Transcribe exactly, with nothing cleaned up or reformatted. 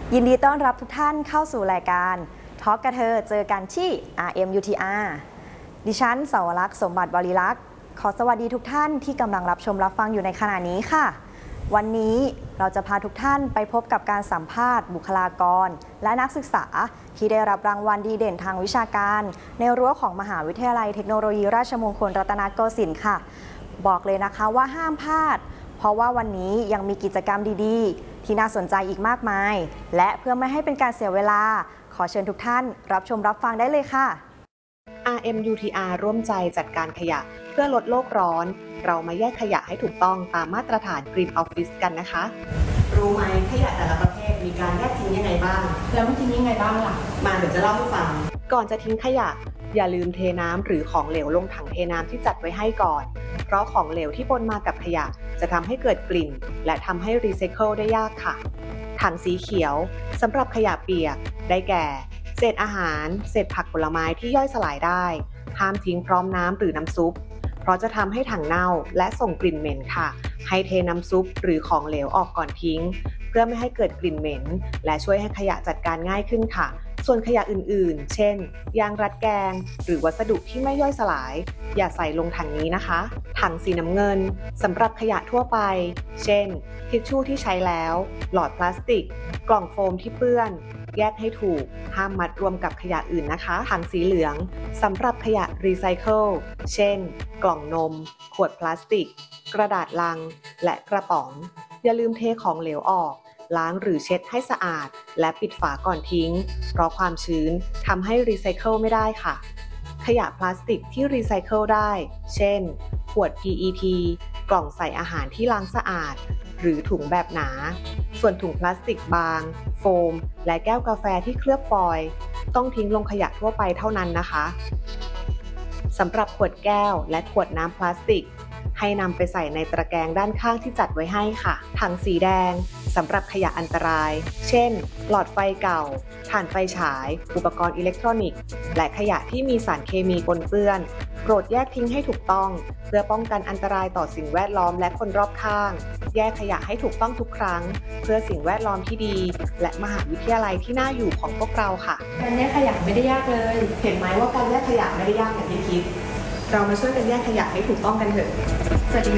ยินดีต้อนรับทุกท่านเข้าสู่รายการทอล์กกระเธอเจอกันที่ อาร์ เอ็ม ยู ที อาร์ ดิฉันสาวรักษ์สมบัติบริลักษ์ขอสวัสดีทุกท่านที่กำลังรับชมรับฟังอยู่ในขณะนี้ค่ะวันนี้เราจะพาทุกท่านไปพบกับการสัมภาษณ์บุคลากรและนักศึกษาที่ได้รับรางวัลดีเด่นทางวิชาการในรั้วของมหาวิทยาลัยเทคโนโลยีราชมงคลรัตนโกสินทร์ค่ะบอกเลยนะคะว่าห้ามพลาดเพราะว่าวันนี้ยังมีกิจกรรมดีๆที่น่าสนใจอีกมากมายและเพื่อไม่ให้เป็นการเสียเวลาขอเชิญทุกท่านรับชมรับฟังได้เลยค่ะอาร์ เอ็ม ยู ที อาร์ ร่วมใจจัดการขยะเพื่อลดโลกร้อนเรามาแยกขยะให้ถูกต้องตามมาตรฐาน Green Office กันนะคะรู้ไหมขยะแต่ละประเภทมีการแยกทิ้งยังไงบ้างแล้วมันทิ้งยังไงบ้างล่ะมาเดี๋ยวจะเล่าให้ฟังก่อนจะทิ้งขยะอย่าลืมเทน้ำหรือของเหลวลงถังเทน้ำที่จัดไว้ให้ก่อนเพราะของเหลวที่ปนมากับขยะจะทำให้เกิดกลิ่นและทำให้รีไซเคิลได้ยากค่ะถังสีเขียวสำหรับขยะเปียกได้แก่เศษอาหารเศษผักผลไม้ที่ย่อยสลายได้ห้ามทิ้งพร้อมน้ำหรือน้ำซุปเพราะจะทำให้ถังเน่าและส่งกลิ่นเหม็นค่ะให้เทน้ำซุปหรือของเหลวออกก่อนทิ้งเพื่อไม่ให้เกิดกลิ่นเหม็นและช่วยให้ขยะจัดการง่ายขึ้นค่ะส่วนขยะอื่นๆเช่นยางรัดแกงหรือวัสดุที่ไม่ย่อยสลายอย่าใส่ลงถังนี้นะคะถังสีน้ำเงินสำหรับขยะทั่วไปเช่นทิชชู่ที่ใช้แล้วหลอดพลาสติกกล่องโฟมที่เปื้อนแยกให้ถูกห้ามมัดรวมกับขยะอื่นนะคะถังสีเหลืองสำหรับขยะรีไซเคิลเช่นกล่องนมขวดพลาสติกกระดาษลังและกระป๋องอย่าลืมเทของเหลวออกล้างหรือเช็ดให้สะอาดและปิดฝาก่อนทิ้งเพราะความชื้นทำให้รีไซเคิลไม่ได้ค่ะขยะพลาสติกที่รีไซเคิลได้เช่นขวด พี อี ที กล่องใส่อาหารที่ล้างสะอาดหรือถุงแบบหนาส่วนถุงพลาสติกบางโฟมและแก้วกาแฟที่เคลือบฟอยล์ต้องทิ้งลงขยะทั่วไปเท่านั้นนะคะสำหรับขวดแก้วและขวดน้ำพลาสติกให้นำไปใส่ในตะแกรงด้านข้างที่จัดไว้ให้ค่ะถังสีแดงสำหรับขยะอันตรายเช่นหลอดไฟเก่าถ่านไฟฉายอุปกรณ์อิเล็กทรอนิกส์และขยะที่มีสารเคมีปนเปื้อนโปรดแยกทิ้งให้ถูกต้องเพื่อป้องกันอันตรายต่อสิ่งแวดล้อมและคนรอบข้างแยกขยะให้ถูกต้องทุกครั้งเพื่อสิ่งแวดล้อมที่ดีและมหาวิทยาลัยที่น่าอยู่ของพวกเราค่ะการแยกขยะไม่ได้ยากเลยเห็นไหมว่าการแยกขยะไม่ได้ยากอย่างที่คิดเรามาช่วยกันแยกขยะให้ถูกต้องกันเถอะสวัสดี